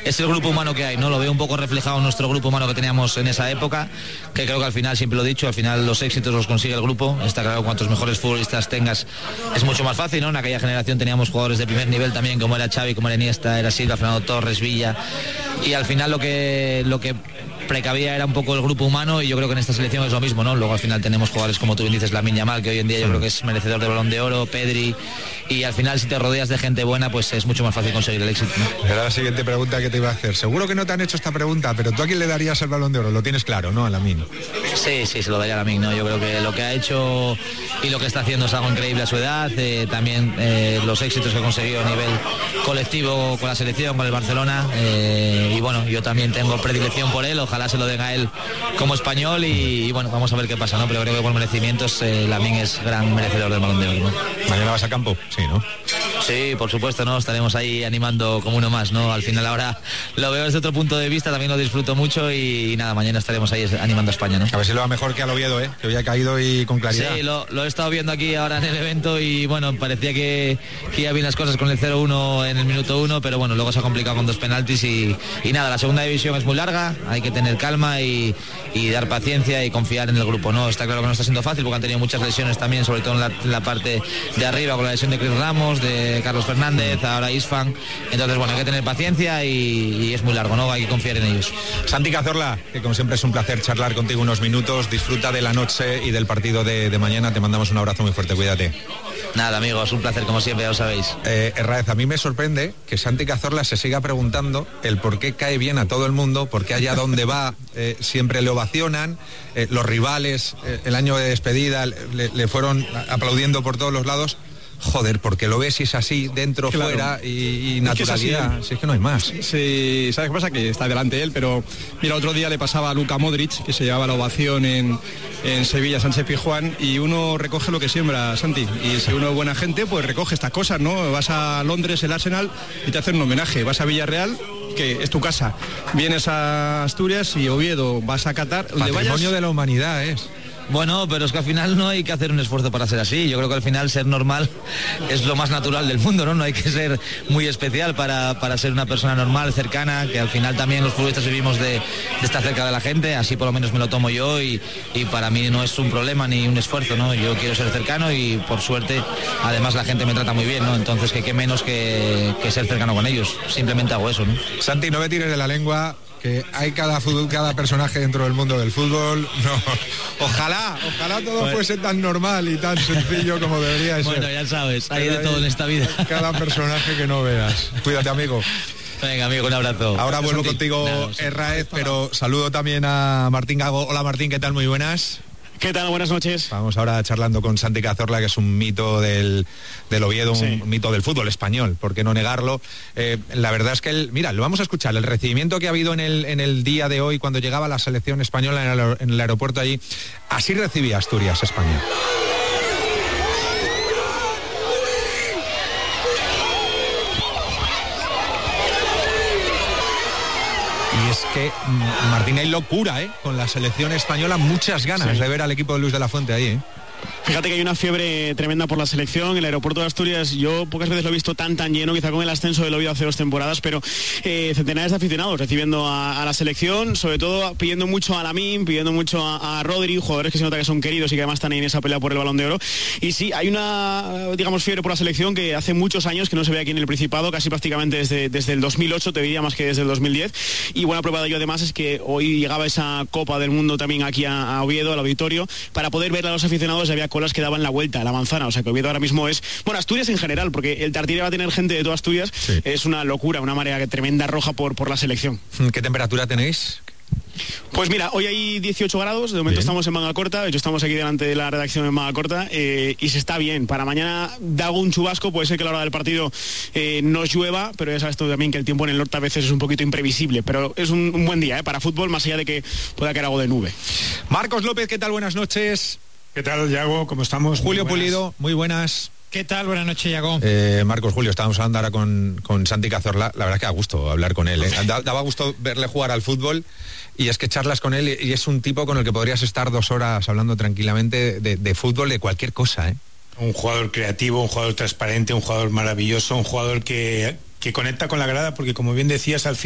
es el grupo humano que hay, ¿no? Lo veo un poco reflejado en nuestro grupo humano que teníamos en esa época, que creo que al final, siempre lo he dicho, al final los éxitos los consigue el grupo. Está claro, cuantos mejores futbolistas tengas es mucho más fácil, ¿no? En aquella generación teníamos jugadores de primer nivel también, como era Xavi, como era Iniesta, era Silva, Fernando Torres, Villa, y al final lo que precavía era un poco el grupo humano, y yo creo que en esta selección es lo mismo, ¿no? Luego al final tenemos jugadores como tú bien dices, Lamine Yamal, que hoy en día yo creo que es merecedor del Balón de Oro, Pedri, y al final si te rodeas de gente buena, pues es mucho más fácil conseguir el éxito, ¿no? Era la siguiente pregunta que te iba a hacer. Seguro que no te han hecho esta pregunta, pero ¿tú a quién le darías el Balón de Oro? Lo tienes claro, ¿no? A Lamine. Sí, se lo daría a Lamine, ¿no? Yo creo que lo que ha hecho y lo que está haciendo es algo increíble a su edad, también los éxitos que ha conseguido a nivel colectivo con la selección, con el Barcelona, y bueno, yo también tengo predilección por él, ojalá se lo den a él como español, y bueno, vamos a ver qué pasa, ¿no? Pero creo que por merecimientos Lamine es gran merecedor del Balón de Oro, ¿no? ¿Mañana vas a campo? Sí, ¿no? Sí, por supuesto, ¿no? Estaremos ahí animando como uno más, ¿no? Al final ahora lo veo desde otro punto de vista, también lo disfruto mucho, y nada, mañana estaremos ahí animando a España, ¿no? A ver si lo va mejor que al Oviedo, que hoy ha caído y con claridad. Sí, lo he estado viendo aquí ahora en el evento, y bueno, parecía que iba bien las cosas con el 0-1 en el minuto 1, pero bueno, luego se ha complicado con 2 penaltis, y nada, la segunda división es muy larga, hay que tener calma y dar paciencia y confiar en el grupo, ¿no? Está claro que no está siendo fácil porque han tenido muchas lesiones también, sobre todo en la parte de arriba, con la lesión de Chris Ramos, de Carlos Fernández, ahora Isfan. Entonces, bueno, hay que tener paciencia y es muy largo, ¿no? Hay que confiar en ellos. Santi Cazorla, que como siempre es un placer charlar contigo unos minutos, disfruta de la noche y del partido de mañana, te mandamos un abrazo muy fuerte, cuídate. Nada, amigos, un placer como siempre, ya lo sabéis. Herráez, a mí me sorprende que Santi Cazorla se siga preguntando el por qué cae bien a todo el mundo, porque allá donde va siempre le ovacionan, los rivales el año de despedida le fueron aplaudiendo por todos los lados. Joder, porque lo ves y es así, dentro, claro, fuera y naturalidad, si es que no hay más. Sí, ¿sabes qué pasa? Que está delante él, pero mira, otro día le pasaba a Luka Modric, que se llevaba la ovación en Sevilla, Sánchez Pizjuán, y uno recoge lo que siembra, Santi, y si uno es buena gente, pues recoge estas cosas, ¿no? Vas a Londres, el Arsenal, y te hacen un homenaje, vas a Villarreal, que es tu casa, vienes a Asturias y Oviedo, vas a Qatar, donde patrimonio de la humanidad es. Bueno, pero es que al final no hay que hacer un esfuerzo para ser así. Yo creo que al final ser normal es lo más natural del mundo, ¿no? No hay que ser muy especial para ser una persona normal, cercana, que al final también los futbolistas vivimos de estar cerca de la gente, así por lo menos me lo tomo yo, y para mí no es un problema ni un esfuerzo, ¿no? Yo quiero ser cercano y por suerte además la gente me trata muy bien, ¿no? Entonces qué menos que ser cercano con ellos. Simplemente hago eso, ¿no? Santi, no me tires de la lengua, que hay cada personaje dentro del mundo del fútbol. No, ojalá todo fuese tan normal y tan sencillo como debería ser. Bueno, ya sabes, hay de todo en esta vida. Cada personaje que no veas. Cuídate, amigo. Venga, amigo, un abrazo. Ahora vuelvo contigo, Herráez, pero saludo también a Martín Gago. Hola, Martín, ¿qué tal? Muy buenas. ¿Qué tal? Buenas noches. Vamos ahora charlando con Santi Cazorla, que es un mito del Oviedo, sí, un mito del fútbol español, ¿por qué no negarlo? La verdad es que, mira, lo vamos a escuchar, el recibimiento que ha habido en el día de hoy, cuando llegaba la selección española en el aeropuerto allí, así recibía Asturias, España. Y es que, Martín, hay locura, con la selección española, muchas ganas de ver al equipo de Luis de la Fuente ahí, Fíjate que hay una fiebre tremenda por la selección. El aeropuerto de Asturias, yo pocas veces lo he visto tan lleno, quizá con el ascenso del Oviedo hace 2 temporadas, pero centenares de aficionados recibiendo a la selección, sobre todo pidiendo mucho a Lamine, pidiendo mucho a Rodri, jugadores que se nota que son queridos y que además están ahí en esa pelea por el Balón de Oro. Y sí, hay una, digamos, fiebre por la selección que hace muchos años que no se ve aquí en el Principado, casi prácticamente desde el 2008, te diría, más que desde el 2010. Y buena prueba de ello además es que hoy llegaba esa Copa del Mundo también aquí a Oviedo, al auditorio, para poder ver a los aficionados. Había colas que daban la vuelta a la manzana, o sea que Oviedo ahora mismo es, bueno, Asturias en general, porque el Tartiere va a tener gente de toda Asturias, sí. Es una locura, una marea tremenda roja por la selección. ¿Qué temperatura tenéis? Pues mira, hoy hay 18 grados, de momento estamos en manga corta, de hecho estamos aquí delante de la redacción en manga corta, y se está bien. Para mañana da algún chubasco, puede ser que a la hora del partido nos llueva, pero ya sabes tú también que el tiempo en el norte a veces es un poquito imprevisible, pero es un buen día para fútbol, más allá de que pueda caer algo de nube. Marcos López, ¿qué tal? Buenas noches. ¿Qué tal, Yago? ¿Cómo estamos? Julio Pulido, muy buenas. ¿Qué tal? Buenas noches, Yago. Marcos, Julio, estábamos hablando ahora con Santi Cazorla. La verdad que da gusto hablar con él. Daba gusto verle jugar al fútbol, y es que charlas con él y es un tipo con el que podrías estar 2 horas hablando tranquilamente de fútbol, de cualquier cosa, Un jugador creativo, un jugador transparente, un jugador maravilloso, un jugador que conecta con la grada, porque como bien decías, al final